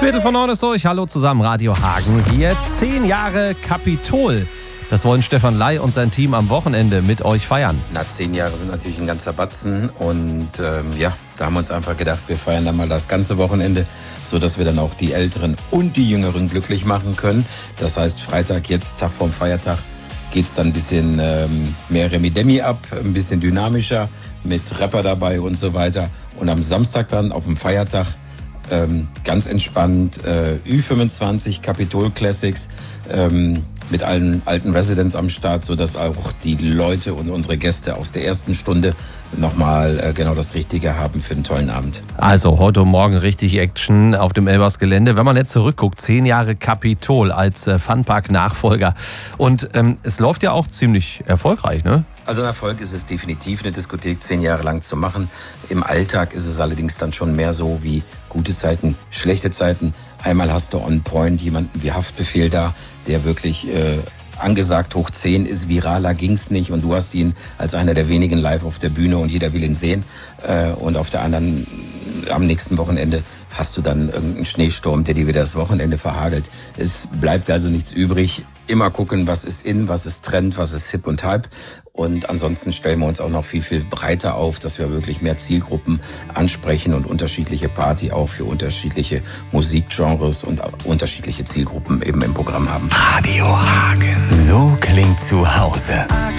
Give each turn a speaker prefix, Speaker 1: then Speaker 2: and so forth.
Speaker 1: 8:15 ist durch. Hallo zusammen, Radio Hagen. Wir 10 Jahre Kapitol. Das wollen Stefan Ley und sein Team am Wochenende mit euch feiern.
Speaker 2: 10 Jahre sind natürlich ein ganzer Batzen und da haben wir uns einfach gedacht, wir feiern dann mal das ganze Wochenende, sodass wir dann auch die Älteren und die Jüngeren glücklich machen können. Das heißt, Freitag, jetzt Tag vorm Feiertag, geht es dann ein bisschen mehr Remi-Demi ab, ein bisschen dynamischer, mit Rapper dabei und so weiter. Und am Samstag dann, auf dem Feiertag, ganz entspannt, Ü25 Kapitol Classics, mit allen alten Residents am Start, sodass auch die Leute und unsere Gäste aus der ersten Stunde nochmal genau das Richtige haben für einen tollen Abend.
Speaker 1: Also heute und morgen richtig Action auf dem Elbers-Gelände. Wenn man jetzt zurückguckt, 10 Jahre Kapitol als Funpark-Nachfolger. Und es läuft ja auch ziemlich erfolgreich, ne?
Speaker 2: Also ein Erfolg ist es definitiv, eine Diskothek 10 Jahre lang zu machen. Im Alltag ist es allerdings dann schon mehr so wie gute Zeiten, schlechte Zeiten. Einmal hast du on point jemanden wie Haftbefehl da, der wirklich angesagt hoch 10 ist, viraler ging's nicht und du hast ihn als einer der wenigen live auf der Bühne und jeder will ihn sehen. Und auf der anderen, am nächsten Wochenende hast du dann irgendeinen Schneesturm, der dir wieder das Wochenende verhagelt. Es bleibt also nichts übrig. Immer gucken, was ist in, was ist Trend, was ist hip und hype. Und ansonsten stellen wir uns auch noch viel, viel breiter auf, dass wir wirklich mehr Zielgruppen ansprechen und unterschiedliche Party auch für unterschiedliche Musikgenres und unterschiedliche Zielgruppen eben im Programm haben.
Speaker 3: Radio Hagen. So klingt zu Hause.